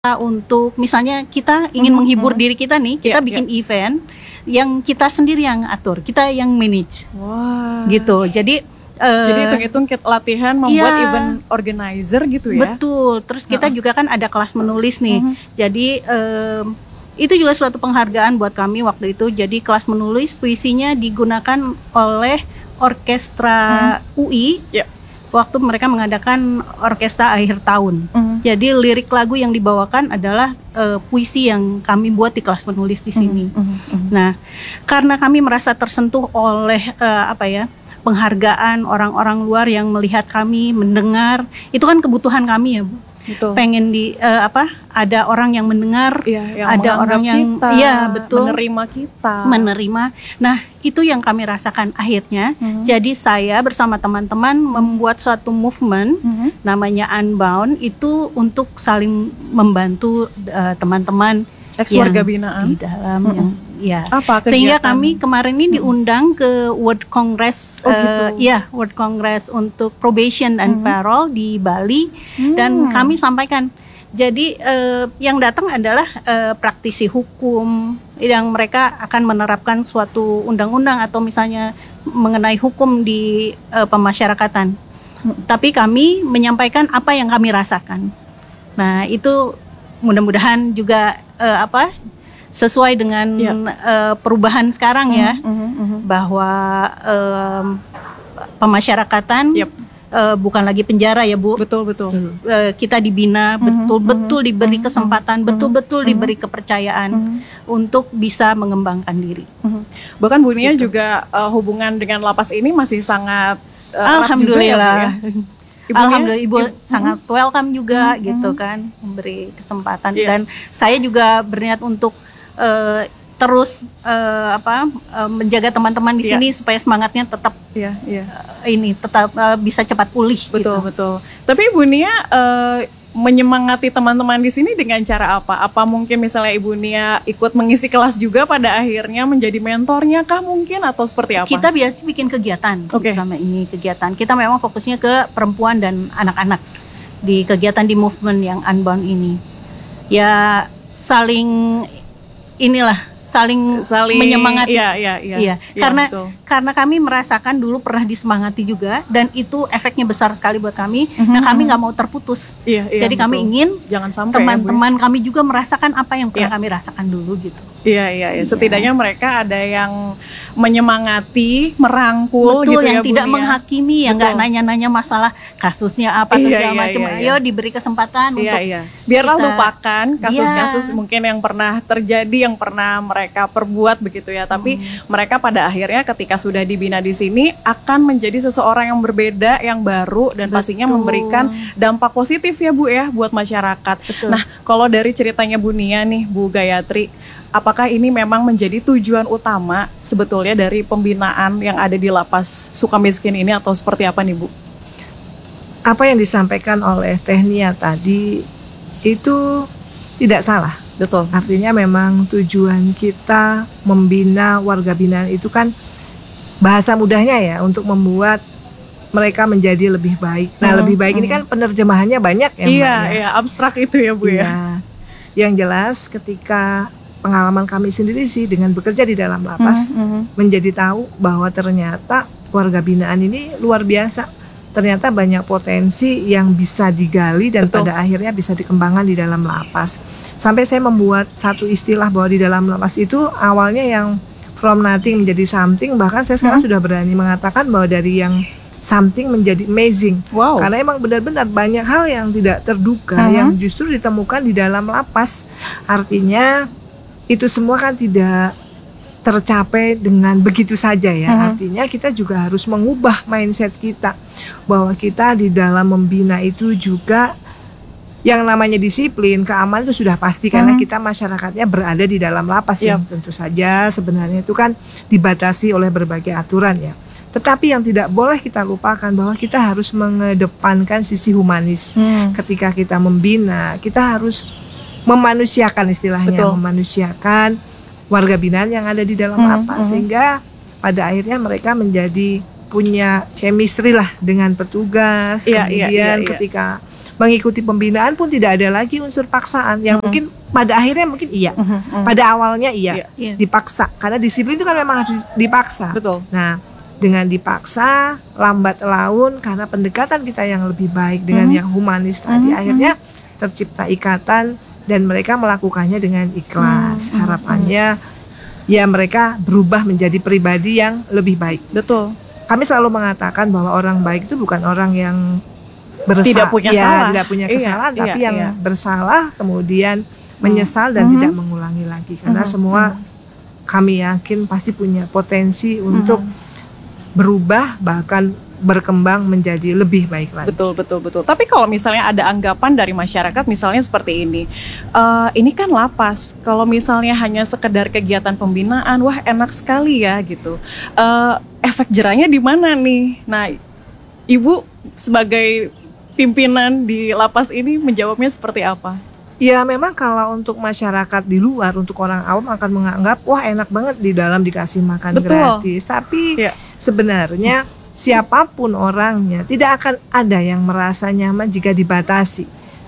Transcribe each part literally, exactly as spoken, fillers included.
untuk misalnya kita ingin Mhm, menghibur mhm. diri kita nih, kita Iya, bikin iya. event yang kita sendiri yang atur, kita yang manage, Wah. gitu. Jadi, eee Jadi hitung-hitung kit latihan membuat Iya. event organizer gitu ya? Betul, terus kita Heeh. juga kan ada kelas menulis nih. Mhm. Jadi, mmm, itu juga suatu penghargaan buat kami waktu itu. Jadi kelas menulis puisinya digunakan oleh orkestra U I. Iya. Waktu mereka mengadakan orkestra akhir tahun. Mhm. Jadi lirik lagu yang dibawakan adalah uh, puisi yang kami buat di kelas penulis di sini. Mhm, mhm, mhm. Nah, karena kami merasa tersentuh oleh uh, apa ya penghargaan orang-orang luar yang melihat kami, mendengar, itu kan kebutuhan kami ya, Bu. Betul. Pengen di uh, apa? Ada orang yang mendengar, Iya, yang ada menganggap orang yang kita, iya betul menerima kita. menerima. Nah, itu yang kami rasakan akhirnya. Mhm. Jadi saya bersama teman-teman membuat suatu movement Mhm. namanya Unbound itu untuk saling membantu uh, teman-teman Ex yang warga binaan. di dalam Mhm. yang ya. Apa Sehingga kegiatan? kami kemarin ini diundang ke World Congress, Oh, gitu. uh, ya World Congress untuk probation and Mhm. parole di Bali, Hmm. dan kami sampaikan. Jadi eh, yang datang adalah eh, praktisi hukum yang mereka akan menerapkan suatu undang-undang atau misalnya mengenai hukum di eh, pemasyarakatan. Hmm. Tapi kami menyampaikan apa yang kami rasakan. Nah, itu mudah-mudahan juga eh, apa sesuai dengan Ya. eh, perubahan sekarang ya, Mhm, mhm, mhm. bahwa em, pemasyarakatan Yep. eh, bukan lagi penjara ya, Bu. Betul, betul. Uh, kita dibina, Mhm, betul-betul mhm, diberi mhm, kesempatan, mhm, betul-betul mhm. diberi kepercayaan Mhm. untuk bisa mengembangkan diri. Mhm. Bahkan Bu Nia Gitu. juga uh, hubungan dengan lapas ini masih sangat uh, erat juga ya, Bu, Alhamdulillah. ya? Ibu Alhamdulillah Nia, Ibu ibu- sangat welcome juga Mhm, gitu mhm. kan, memberi kesempatan. Iya. Dan saya juga berniat untuk uh, terus uh, apa uh, menjaga teman-teman di Iya. sini supaya semangatnya tetap Iya, iya. uh, ini tetap uh, bisa cepat pulih. Betul, gitu. betul. Tapi Ibu Nia uh, menyemangati teman-teman di sini dengan cara apa? Apa mungkin misalnya Ibu Nia ikut mengisi kelas juga pada akhirnya menjadi mentornya kah mungkin atau seperti apa? Kita biasa bikin kegiatan Oke. selama ini kegiatan. Kita memang fokusnya ke perempuan dan anak-anak di kegiatan di movement yang Unbound ini. Ya saling inilah saling, saling menyemangati. Iya, iya, iya. Iya, Iya, karena betul. karena kami merasakan dulu pernah disemangati juga dan itu efeknya besar sekali buat kami. Mhm, Nah, kami mhm. nggak mau terputus. Iya, iya, Jadi kami betul. ingin Jangan sampai teman-teman kami juga merasakan apa yang pernah Iya. kami rasakan dulu gitu. ya, Bu, ya. Iya, iya, iya. Iya. Setidaknya mereka ada yang menyemangati, merangkul Betul, gitu yang ya, Bu tidak Nia. menghakimi, yang nggak Betul. nanya-nanya masalah kasusnya apa atau Iya, segala iya, macam. iya, iya. Ayo diberi kesempatan Iya, untuk iya. Biarlah kita- lupakan kasus-kasus Iya. mungkin yang pernah terjadi, yang pernah mereka perbuat begitu ya. Tapi Hmm. mereka pada akhirnya ketika sudah dibina di sini akan menjadi seseorang yang berbeda, yang baru dan pastinya Betul. memberikan dampak positif ya, Bu ya, buat masyarakat. Betul. Nah, kalau dari ceritanya Bu Nia nih, Bu Gayatri, apakah ini memang menjadi tujuan utama sebetulnya dari pembinaan yang ada di Lapas Sukamiskin ini atau seperti apa nih, Bu? Apa yang disampaikan oleh Teh Nia tadi itu tidak salah. Betul. Artinya memang tujuan kita membina warga binaan itu kan bahasa mudahnya ya untuk membuat mereka menjadi lebih baik. Nah, Mhm, lebih baik ini mhm. kan penerjemahannya banyak ya, Iya, Mbak, ya. iya, abstrak itu ya, Bu ya. Iya. Yang jelas ketika pengalaman kami sendiri sih dengan bekerja di dalam lapas Mhm, mhm. menjadi tahu bahwa ternyata warga binaan ini luar biasa. Ternyata banyak potensi yang bisa digali dan Betul. pada akhirnya bisa dikembangkan di dalam lapas. Sampai saya membuat satu istilah bahwa di dalam lapas itu awalnya yang from nothing menjadi something, bahkan saya sekarang Hmm. sudah berani mengatakan bahwa dari yang something menjadi amazing. Wow. Karena emang benar-benar banyak hal yang tidak terduga Mhm. yang justru ditemukan di dalam lapas. Artinya itu semua kan tidak tercapai dengan begitu saja ya. Mhm. Artinya kita juga harus mengubah mindset kita bahwa kita di dalam membina itu juga yang namanya disiplin, keamanan itu sudah pasti karena Mhm. kita masyarakatnya berada di dalam lapas yang Yap. tentu saja sebenarnya itu kan dibatasi oleh berbagai aturan ya. Tetapi yang tidak boleh kita lupakan bahwa kita harus mengedepankan sisi humanis. Hmm. Ketika kita membina, kita harus memanusiakan istilahnya, Betul. memanusiakan warga binaan yang ada di dalam Mhm, lapas mhm. sehingga pada akhirnya mereka menjadi punya chemistry lah dengan petugas. Iya, iya, Kemudian iya, iya. ketika mengikuti pembinaan pun tidak ada lagi unsur paksaan yang Mm-mm. mungkin pada akhirnya mungkin iya, Mhm, mhm. pada awalnya iya, Iya. Iya. dipaksa karena disiplin itu kan memang harus dipaksa. Betul. Nah, dengan dipaksa lambat laun karena pendekatan kita yang lebih baik dengan Mhm. yang humanis tadi, Mhm, akhirnya tercipta ikatan dan mereka melakukannya dengan ikhlas. Mhm, Harapannya ya mereka berubah menjadi pribadi yang lebih baik. Betul. Kami selalu mengatakan bahwa orang baik itu bukan orang yang bersalah, Tidak punya ya, salah. tidak punya Iya, kesalahan, iya, tapi yang iya. bersalah kemudian menyesal dan Mhm. tidak mengulangi lagi. Karena Mhm, semua kami yakin pasti punya potensi untuk berubah bahkan berkembang menjadi lebih baik lagi. Betul, betul, betul. Tapi kalau misalnya ada anggapan dari masyarakat misalnya seperti ini, eh, ini kan lapas. Kalau misalnya hanya sekedar kegiatan pembinaan, wah enak sekali ya gitu. Eh, efek jerahnya di mana nih? Nah, Ibu sebagai pimpinan di lapas ini menjawabnya seperti apa? Ya memang kalau untuk masyarakat di luar, untuk orang awam akan menganggap wah enak banget di dalam dikasih makan Betul. gratis. Tapi Iya. sebenarnya siapapun orangnya tidak akan ada yang merasa nyaman jika dibatasi.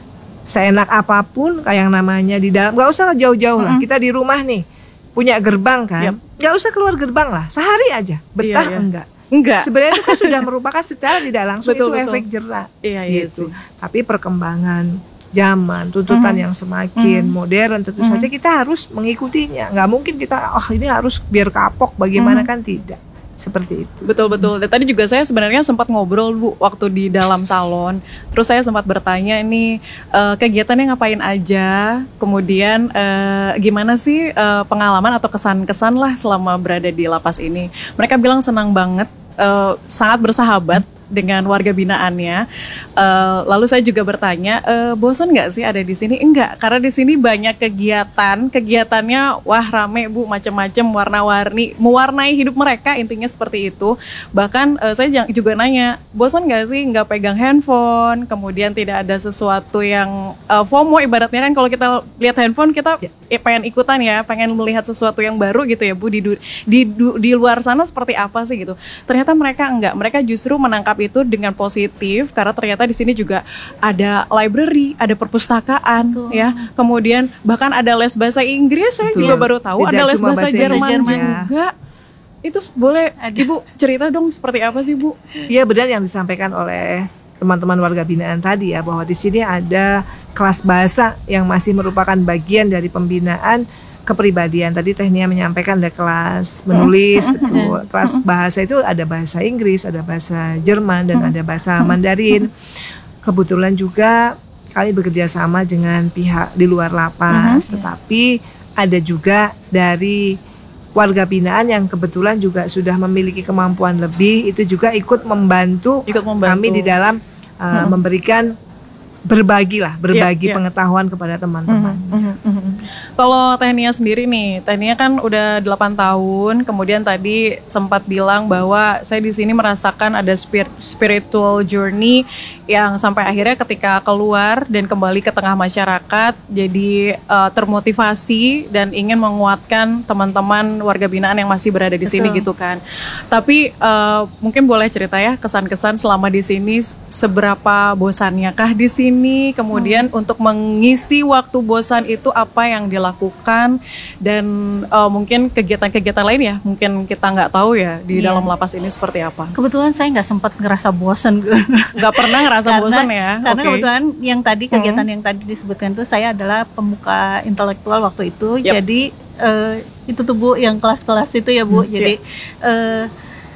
Seenak apapun kayak yang namanya di dalam, nggak usah jauh-jauh lah. Mm-mm. Kita di rumah nih punya gerbang kan, Yap. nggak usah keluar gerbang lah. Sehari aja betah Iya, iya. enggak. Enggak. Sebenarnya itu kan sudah merupakan secara tidak langsung Betul, itu betul. efek jerah. Iya, iya Gitu. sih. Tapi perkembangan zaman, tuntutan Mhm. yang semakin Mhm. modern tentu Mhm. saja kita harus mengikutinya. Nggak mungkin kita, oh ini harus biar kapok bagaimana, Mhm. kan tidak. Seperti itu. Betul-betul. Dan tadi juga saya sebenarnya sempat ngobrol Bu waktu di dalam salon. Terus saya sempat bertanya ini eh, kegiatannya ngapain aja, kemudian eh, gimana sih eh, pengalaman atau kesan-kesan lah selama berada di lapas ini. Mereka bilang senang banget, eh, sangat bersahabat dengan warga binaannya. Eh, lalu saya juga bertanya, e, bosan nggak sih ada di sini? Enggak, karena di sini banyak kegiatan, kegiatannya wah rame Bu, macam-macam, warna-warni, mewarnai hidup mereka, intinya seperti itu. Bahkan eh, saya jang- juga nanya, bosan nggak sih nggak pegang handphone, kemudian tidak ada sesuatu yang eh, FOMO ibaratnya kan kalau kita lihat handphone kita Ya. eh, pengen ikutan ya, pengen melihat sesuatu yang baru gitu ya Bu di du- di du- di luar sana seperti apa sih gitu. Ternyata mereka enggak, mereka justru menangkap itu dengan positif karena ternyata di sini juga ada library, ada perpustakaan. Betul. Ya. Kemudian bahkan ada les bahasa Inggris, saya Betul. juga baru tahu Tidak ada les cuma bahasa bahasa Jerman, Jerman. juga. Itu boleh Ada. Ibu cerita dong seperti apa sih Bu? Iya benar yang disampaikan oleh teman-teman warga binaan tadi ya, bahwa di sini ada kelas bahasa yang masih merupakan bagian dari pembinaan kepribadian. Tadi Tehnia menyampaikan ada kelas menulis, betul. Kelas bahasa itu ada bahasa Inggris, ada bahasa Jerman, dan ada bahasa Mandarin. Kebetulan juga kami bekerja sama dengan pihak di luar lapas, tetapi ada juga dari warga binaan yang kebetulan juga sudah memiliki kemampuan lebih, itu juga ikut membantu, Ikut membantu. kami di dalam uh, memberikan berbagi lah, berbagi Iya, iya. pengetahuan kepada teman-teman. Mhm, mhm, mhm. Kalau Tehnia sendiri nih, Tehnia kan udah delapan tahun, kemudian tadi sempat bilang bahwa saya di sini merasakan ada spir- spiritual journey yang sampai akhirnya ketika keluar dan kembali ke tengah masyarakat jadi eh, termotivasi dan ingin menguatkan teman-teman warga binaan yang masih berada di sini Betul. gitu kan. Tapi eh, mungkin boleh cerita ya kesan-kesan selama di sini, seberapa bosannya kah di sini, kemudian untuk mengisi waktu bosan itu apa yang dilakukan, dan eh, mungkin kegiatan-kegiatan lain ya mungkin kita nggak tahu ya di Iya. dalam lapas ini seperti apa. Kebetulan saya nggak sempat ngerasa bosan. Nggak pernah ngerasa bosan ya? Karena Oke. kebetulan yang tadi kegiatan yang tadi disebutkan itu saya adalah pemuka intelektual waktu itu. Yap. Jadi eh, itu tuh Bu yang kelas-kelas itu ya Bu. Hmm, Jadi eh,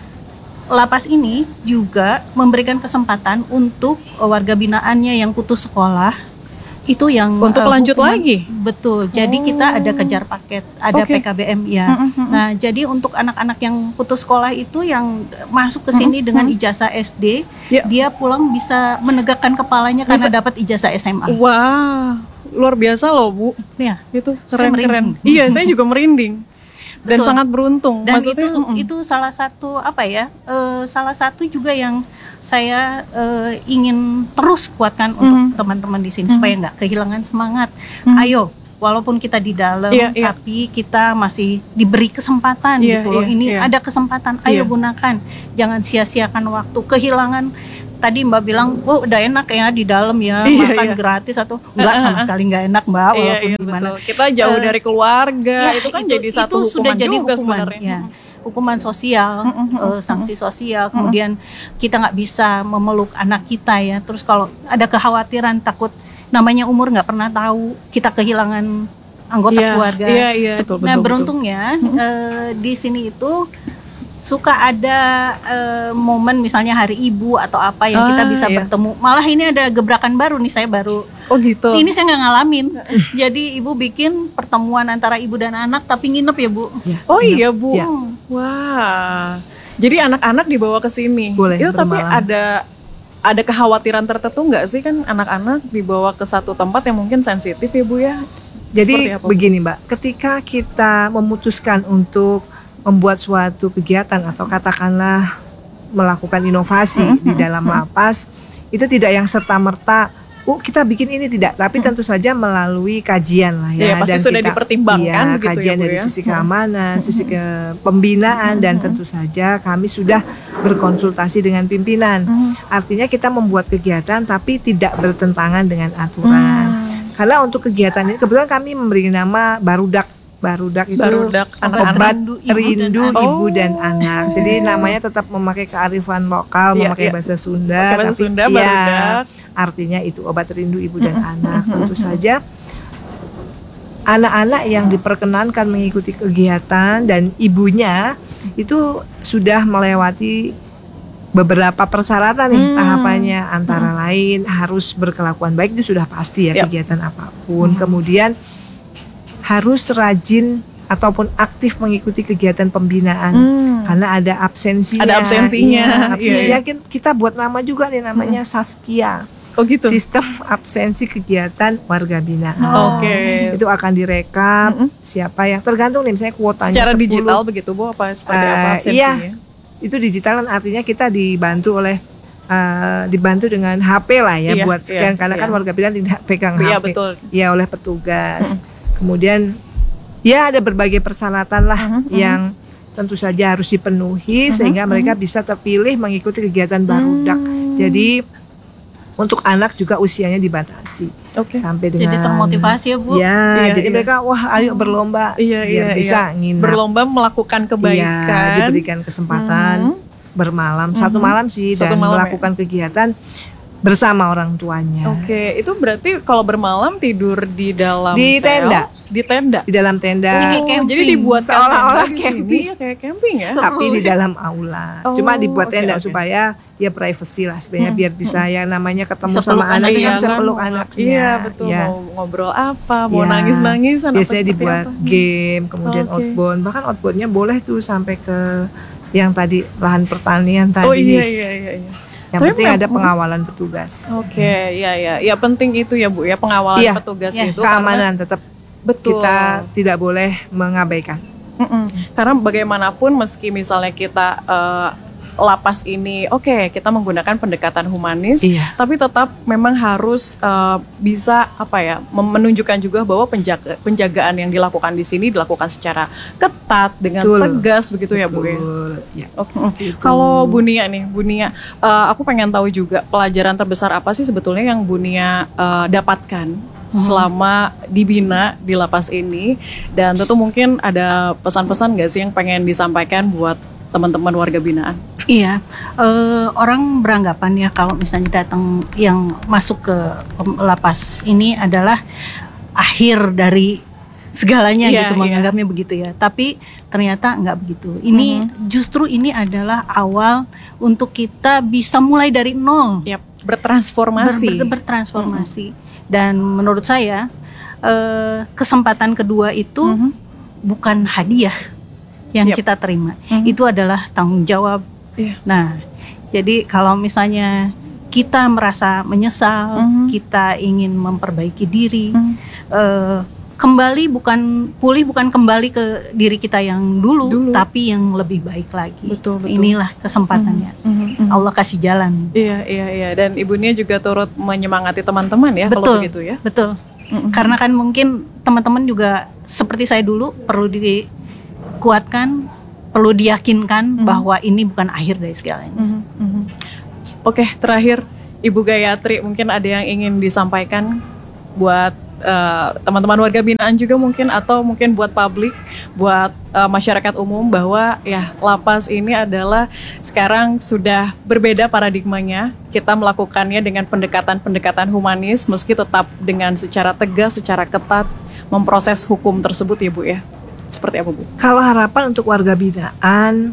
lapas ini juga memberikan kesempatan untuk warga binaannya yang putus sekolah itu yang Untuk eh, lanjut hukuman- lagi? Betul. Jadi kita ada kejar paket, ada Oke. P K B M ya. Mm, mm, mm. Nah, jadi untuk anak-anak yang putus sekolah itu yang masuk ke sini dengan ijazah S D, Ya. dia pulang bisa menegakkan kepalanya karena dapat ijazah S M A. Wah, luar biasa loh Bu. Ya. Itu Saya keren-keren. merinding. Iya, saya juga merinding. Dan Betul. sangat beruntung. Dan Maksudnya, itu mm-mm. itu salah satu apa ya? eh, salah satu juga yang saya eh, ingin terus kuatkan Mhm. untuk teman-teman di sini Mhm. supaya nggak kehilangan semangat. Mhm. Ayo, walaupun kita di dalam, Iya, iya. tapi kita masih diberi kesempatan Iya, gitu loh. iya, Ini iya. ada kesempatan, ayo Iya. gunakan. Jangan sia-siakan waktu. Kehilangan tadi Mbak bilang, oh udah enak ya di dalam ya, Iya, makan iya. gratis atau enggak, sama sekali nggak enak Mbak, Iya, walaupun iya, gimana. betul. Kita jauh Eh, dari keluarga, Ya, itu kan jadi satu itu hukuman sudah jadi juga hukuman, sebenarnya. ya. Hukuman sosial, eh, sanksi sosial. Kemudian kita nggak bisa memeluk anak kita ya. Terus kalau ada kekhawatiran, takut, namanya umur nggak pernah tahu, kita kehilangan anggota Iya, keluarga. iya, iya. Betul, Nah betul, beruntungnya eh, di sini itu suka ada eh, momen misalnya hari ibu atau apa yang kita Ah, bisa iya. bertemu. Malah ini ada gebrakan baru nih, saya baru Oh gitu. ini saya nggak ngalamin. Jadi ibu bikin pertemuan antara ibu dan anak tapi nginep ya Bu. Ya, Oh benar. iya Bu. Ya. Wah. Jadi anak-anak dibawa ke sini. Boleh, Itu tapi bermalam. ada ada kekhawatiran tertentu nggak sih kan anak-anak dibawa ke satu tempat yang mungkin sensitif ya Bu ya? Jadi Seperti apa? begini Mbak, ketika kita memutuskan untuk membuat suatu kegiatan atau katakanlah melakukan inovasi di dalam lapas, itu tidak yang serta-merta, oh kita bikin ini, tidak, tapi tentu saja melalui kajian lah ya. Iya, pasti sudah dipertimbangkan iya, begitu ya, kajian Bu, dari ya. sisi keamanan, sisi ke pembinaan, dan tentu saja kami sudah berkonsultasi dengan pimpinan. Artinya kita membuat kegiatan tapi tidak bertentangan dengan aturan. Hmm. Karena untuk kegiatan ini kebetulan kami memberi nama Barudak. Barudak itu Barudak anak-anak. obat Rindu ibu rindu dan anak. ibu Oh. dan anak. Jadi namanya tetap memakai kearifan lokal, Iya, memakai iya. bahasa Sunda, Pakai bahasa tapi Sunda, iya, Barudak. artinya itu obat rindu ibu dan anak. Tentu saja anak-anak yang diperkenankan mengikuti kegiatan dan ibunya itu sudah melewati beberapa persyaratan nih Hmm. tahapannya, antara lain harus berkelakuan baik, itu sudah pasti ya, Yap. kegiatan apapun. Kemudian harus rajin ataupun aktif mengikuti kegiatan pembinaan. Hmm. Karena ada absensinya. Ada absensinya, Iya, absensinya iya, kan kita buat nama juga nih, namanya Saskia. Oh gitu. Sistem absensi kegiatan warga binaan. Oke. Itu akan direkap Mm-mm. siapa yang tergantung nih, misalnya kuotanya Secara sepuluh. digital begitu Bu, apa seperti apa Eh, absensinya? iya. Itu digital kan artinya kita dibantu oleh eh, dibantu dengan H P lah ya, Iya, buat scan, iya, karena kan iya. warga binaan tidak pegang Iya H P. betul. Ya, oleh petugas. Kemudian ya ada berbagai persyaratan lah Mhm, mhm. yang tentu saja harus dipenuhi Mhm, sehingga mhm. mereka bisa terpilih mengikuti kegiatan Barudak. Hmm. Jadi untuk anak juga usianya dibatasi Oke. sampai dengan Jadi termotivasi ya Bu. Ya, Iya, jadi iya. mereka wah ayo berlomba Iya, biar iya, bisa iya. nginap. Berlomba melakukan Iya, kebaikan. diberikan kesempatan Mhm. bermalam, satu Mhm. malam sih, Satu dan malam ya? melakukan kegiatan bersama orang tuanya. Oke, itu berarti kalau bermalam tidur di dalam Di sel, tenda. di tenda. Di dalam tenda, Ini Oh, camping. jadi dibuat Seolah-olah tenda di camping. sini, ya, kayak camping ya. tapi di Seru ya. dalam aula. Oh, Cuma dibuat oke, tenda oke. supaya ya privacy lah sebenarnya, Hmm, biar bisa ya namanya ketemu Bisa sama peluk anak, anaknya, ya bisa kan? peluk anaknya. Iya betul. Ya. Mau ngobrol apa, mau Ya. nangis-nangisan. apa Biasanya seperti dibuat apa? game, kemudian Oke. outbound. Bahkan outboundnya boleh tuh sampai ke yang tadi lahan pertanian tadi. Oh iya iya iya. iya. Yang Tapi penting mem- ada pengawalan petugas. Oke, ya ya, ya penting itu ya Bu ya, pengawalan Iya, petugas iya. itu Keamanan tetap karena, betul. kita tidak boleh mengabaikan. Mm-mm. Karena bagaimanapun meski misalnya kita eh, lapas ini, oke kita menggunakan pendekatan humanis, Iya. tapi tetap memang harus eh, bisa apa ya mem- menunjukkan juga bahwa penjaga, penjagaan yang dilakukan di sini dilakukan secara ketat dengan Betul. tegas begitu ya Bu ya. Betul. Ya. Oke. Seperti itu. Kalau Bu Nia nih, Bu Nia, eh, aku pengen tahu juga pelajaran terbesar apa sih sebetulnya yang Bu Nia eh, dapatkan selama dibina di lapas ini, dan tentu mungkin ada pesan-pesan nggak sih yang pengen disampaikan buat teman-teman warga binaan? Iya, eh, orang beranggapan ya kalau misalnya datang yang masuk ke pem- lapas ini adalah akhir dari segalanya Iya, gitu, iya. menganggapnya begitu ya. Tapi ternyata nggak begitu. Ini justru ini adalah awal untuk kita bisa mulai dari nol, Yap, bertransformasi. ber- ber- bertransformasi. Dan menurut saya eh, kesempatan kedua itu Mhm. bukan hadiah yang Yap. kita terima, Mhm. itu adalah tanggung jawab. Iya. Nah, jadi kalau misalnya kita merasa menyesal, Mhm. kita ingin memperbaiki diri, Mhm. eh, kembali bukan pulih bukan kembali ke diri kita yang dulu, Dulu. tapi yang lebih baik lagi. Betul, betul. Inilah kesempatannya. Mhm, mhm. Allah kasih jalan. Iya, iya, iya. Dan Ibu Nia juga turut menyemangati teman-teman ya kalau Betul. begitu ya. Betul. Mhm. Karena kan mungkin teman-teman juga seperti saya dulu perlu dikuatkan, perlu diyakinkan Mhm. bahwa ini bukan akhir dari segalanya. Mhm, mhm. Oke, terakhir Ibu Gayatri, mungkin ada yang ingin disampaikan buat uh, teman-teman warga binaan juga mungkin, atau mungkin buat publik, buat uh, masyarakat umum, bahwa ya lapas ini adalah sekarang sudah berbeda paradigmanya. Kita melakukannya dengan pendekatan-pendekatan humanis, meski tetap dengan secara tegas, secara ketat memproses hukum tersebut ya Bu ya. Seperti apa Bu? Kalau harapan untuk warga binaan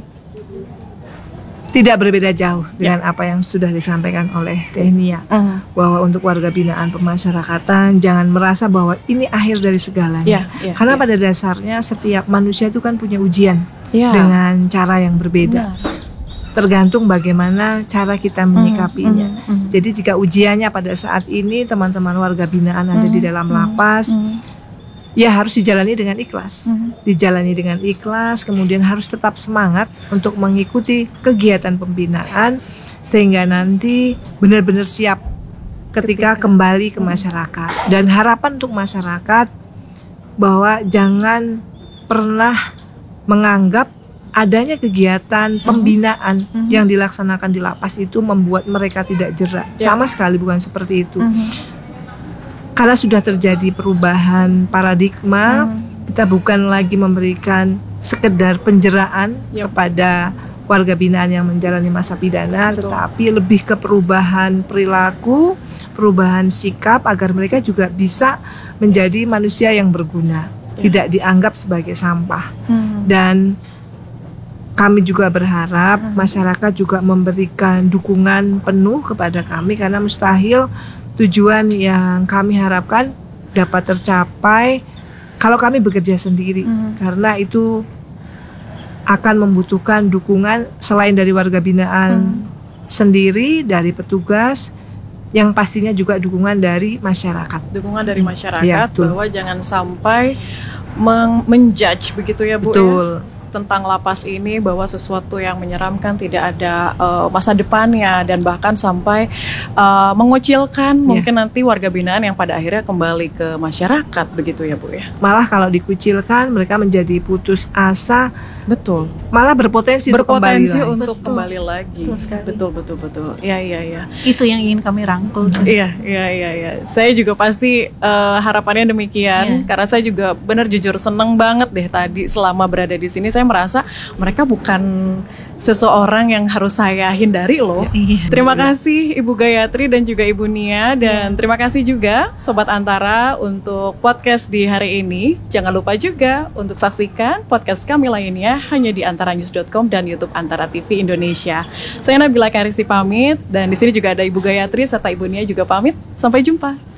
tidak berbeda jauh dengan ya. apa yang sudah disampaikan oleh Teh Nia, uh. bahwa untuk warga binaan pemasyarakatan jangan merasa bahwa ini akhir dari segalanya. ya, ya, Karena ya. pada dasarnya setiap manusia itu kan punya ujian ya. dengan cara yang berbeda. Benar. Tergantung bagaimana cara kita menyikapinya. uh, uh, uh. Jadi jika ujiannya pada saat ini teman-teman warga binaan ada uh, di dalam lapas, uh, ya harus dijalani dengan ikhlas, mm-hmm. dijalani dengan ikhlas, kemudian harus tetap semangat untuk mengikuti kegiatan pembinaan sehingga nanti benar-benar siap ketika, ketika kembali ke masyarakat. Dan harapan untuk masyarakat bahwa jangan pernah menganggap adanya kegiatan pembinaan mm-hmm. yang dilaksanakan di lapas itu membuat mereka tidak jerak. Yeah. Sama sekali bukan seperti itu. Mm-hmm. Karena sudah terjadi perubahan paradigma, hmm. kita bukan lagi memberikan sekedar penjeraan yep. kepada warga binaan yang menjalani masa pidana, betul. Tetapi lebih ke perubahan perilaku, perubahan sikap agar mereka juga bisa menjadi manusia yang berguna, yep. tidak dianggap sebagai sampah. Hmm. Dan kami juga berharap hmm. masyarakat juga memberikan dukungan penuh kepada kami, karena mustahil tujuan yang kami harapkan dapat tercapai kalau kami bekerja sendiri, mm. karena itu akan membutuhkan dukungan selain dari warga binaan mm. sendiri, dari petugas, yang pastinya juga dukungan dari masyarakat. Dukungan dari masyarakat ya, bahwa jangan sampai menjudge begitu ya Bu. Betul. Ya, tentang lapas ini, bahwa sesuatu yang menyeramkan, tidak ada uh, masa depannya, dan bahkan sampai uh, mengucilkan yeah. mungkin nanti warga binaan yang pada akhirnya kembali ke masyarakat begitu ya Bu ya. Malah kalau dikucilkan mereka menjadi putus asa. Betul. Malah berpotensi, berpotensi untuk kembali lagi. Untuk betul. kembali lagi. Betul, betul betul betul. Iya iya iya. Itu yang ingin kami rangkul. Iya iya iya iya. Saya juga pasti uh, harapannya demikian, yeah. karena saya juga benar jujur seneng banget deh tadi selama berada di sini. Saya merasa mereka bukan seseorang yang harus saya hindari loh. Iya, terima iya. kasih Ibu Gayatri dan juga Ibu Nia, dan iya. terima kasih juga Sobat Antara untuk podcast di hari ini. Jangan lupa juga untuk saksikan podcast kami lainnya hanya di antaranews dot com dan YouTube Antara T V Indonesia. Saya Nabila Karisti pamit, dan di sini juga ada Ibu Gayatri serta Ibu Nia juga pamit. Sampai jumpa.